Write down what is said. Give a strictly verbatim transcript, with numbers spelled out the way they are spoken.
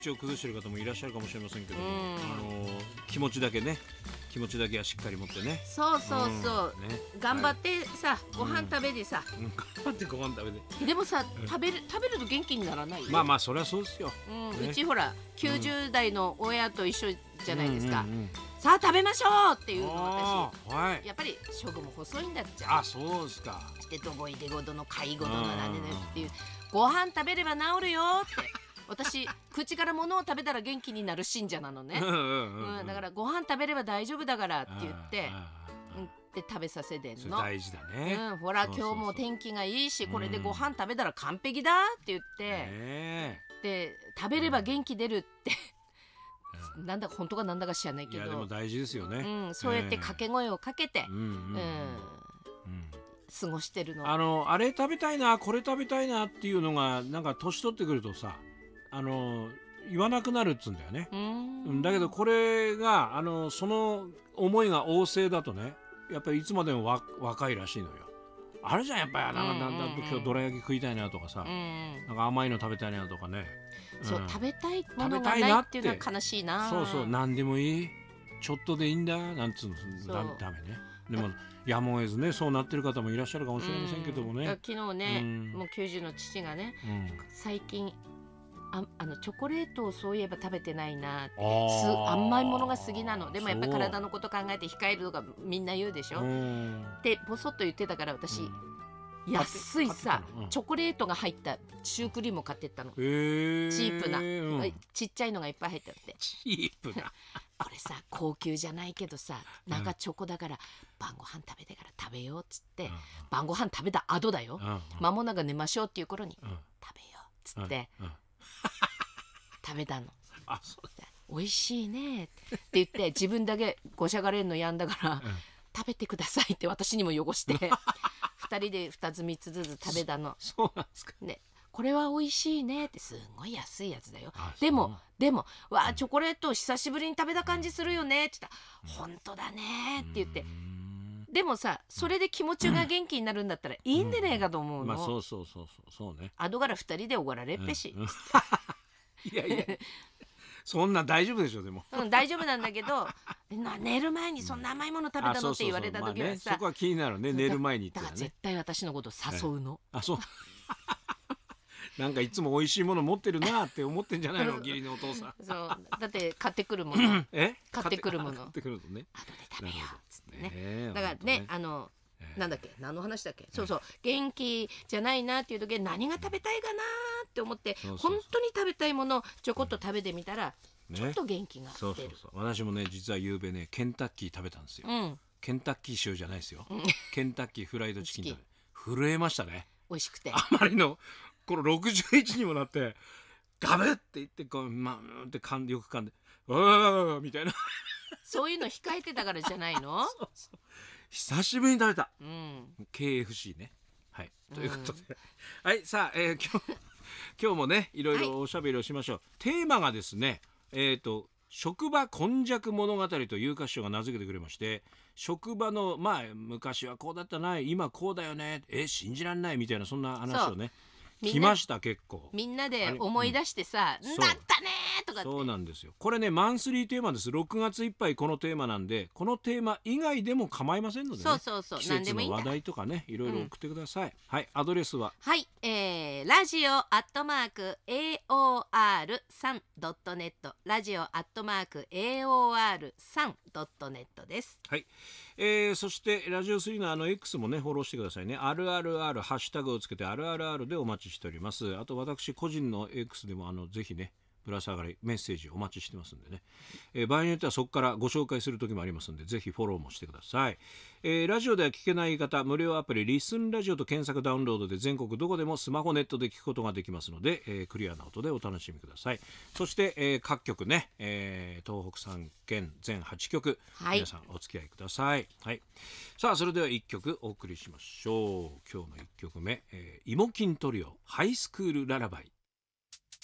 体調崩してる方もいらっしゃるかもしれませんけども、 うんあのー気持ちだけね気持ちだけはしっかり持ってね。 そうそうそう、 うんね頑張ってさ、ご飯食べてさ、 うん頑張ってご飯食べて。 でもさ、 うん食べる食べると元気にならないよ。 まあまあそりゃそうですよ。 うん、 ねうちほらきゅうじゅう代の親と一緒じゃないですか、 うんうんうんさあ食べましょうっていうのあーはい私やっぱり食も細いんだっちゃあそうですか。 でどぼいでごどの介護どのうんなんでねっていう、ご飯食べれば治るよって私口から物を食べたら元気になる信者なのね、 うんうんうんうん、だからご飯食べれば大丈夫だからって言って、 あーあーあーうん、で食べさせてんの。 それ大事だね。 うん、ほらそうそうそう今日も天気がいいしうんこれでご飯食べたら完璧だって言って、 ねで食べれば元気出るってえなんだか本当かなんだか知らないけいやでもど、 大事ですよね。 うん、そうやって掛け声をかけて、 うんうんうんうんうん過ごしてるの。 あのあれ食べたいなこれ食べたいなっていうのがなんか年取ってくるとさあの言わなくなるっつうんだよね。 ううんんだけどこれがあのその思いが旺盛だとねやっぱりいつまでもわ若いらしいのよ。あるじゃんやっぱりなんかなんだうんうんうん今日どら焼き食いたいなとかさ、 うんなんか甘いの食べたいなとかね。 そう、 ん食べたいもの食べがたいなってないっていうのは悲しいな。 そうそう何でもいいちょっとでいいんだなんつうのそうダメダメね。でもやむを得ずねそうなってる方もいらっしゃるかもしれませんけどもね。 うんだから昨日ね、 うんもうきゅうじゅうの父がねうん最近ああのチョコレートをそういえば食べてないなってあーす甘いものが好きなのでもやっぱりそう体のこと考えて控えるとかみんな言うでしょ、 うんでボソッと言ってたから私、 うん安いさ買って買ってたのうんチョコレートが入ったシュークリームを買ってったの、 へーチープな、 うんちっちゃいのがいっぱい入ってあってチープなこれさ高級じゃないけどさ中チョコだから晩ご飯食べてから食べようっつって、晩ご飯食べた後だよ、 うんうん間もなく寝ましょうっていう頃に、 うん食べようっつって、 うんうん食べたの。 あそう美味しいねって言って自分だけごしゃがれんのやんだから、 うん食べてくださいって私にも汚してふたりでふたつみっつずつ食べたの。 そうなんですか。 でこれは美味しいねってすごい安いやつだよ。 あでもそうでもわあチョコレート久しぶりに食べた感じするよねって言ったら、本当だねって言ってうーんでもさそれで気持ちが元気になるんだったらいいんでねえかと思うの、 まあそうそうそうそうそうね。 後からふたりでおごられっぺし、 うんうんいやいやそんなん大丈夫でしょでも。 うん、大丈夫なんだけどな寝る前にそんな甘いもの食べあたのって言われたそうそうそうまあね時はさ、 そこは気になるね寝る前にだから言ってたね。 絶対私のこと誘うの、 あそうなんかいつも美味しいもの持ってるなって思ってんじゃないの義理のお父さん。 そうだって買ってくるものえ買ってくるもの買ってくるとね。 後で食べようっつってねねえだからほんとねあのええなんだっけ何の話だっけ、そうそう元気じゃないなっていう時は何が食べたいかなって思ってそうそうそう本当に食べたいものをちょこっと食べてみたらねちょっと元気がそうそう出る。 そう私もね実は夕べねケンタッキー食べたんですよ。 うんケンタッキー塩じゃないですよ。ケンタッキーフライドチキンチ食べ震えましたね。 美味しくてあまりのこのろくじゅういちにもなってガブって言ってこうまあって噛んでよく噛んでうわーみたいなそういうの控えてたからじゃないの久しぶりに食べたうんケーエフシー ね。はいということで、はいさあ、えー今日今日もねいろいろおしゃべりをしましょう。テーマがですねえっ、と職場今昔物語と有価師匠が名付けてくれまして、職場のまあ昔はこうだったな今こうだよねえ信じらんないみたいなそんな話をねみんな来ました結構。 みんなで思い出してさ「 うんなったね!」とかってそうなんですよ。これねマンスリーテーマです。ろくがついっぱいこのテーマなんでこのテーマ以外でも構いませんのでね。 そうそうそう季何でもいいんだ節の話題とかねいろいろ送ってください。はいアドレスははい、えー、ラジオアットマーク エーオーアールスリー ドットネットラジオアットマーク エーオーアールスリー ドットネットです。 はい、えー、そしてラジオスリーのあの X もねフォローしてくださいね。あるあるあるハッシュタグをつけてあるあるあるでお待ちしております。あと私個人の X でもあのぜひねぶら下がりメッセージお待ちしてますんでね、えー、場合によってはそこからご紹介する時もありますんでぜひフォローもしてください。えー、ラジオでは聞けない方無料アプリリスンラジオと検索ダウンロードで全国どこでもスマホネットで聞くことができますので、えー、クリアな音でお楽しみください。そして、えー、各局ね、えー、東北さん県全はちきょく、 はい皆さんお付き合いください。はい、さあそれではいっきょくお送りしましょう。今日のいっきょくめ、えー、イモキントリオハイスクールララバイ。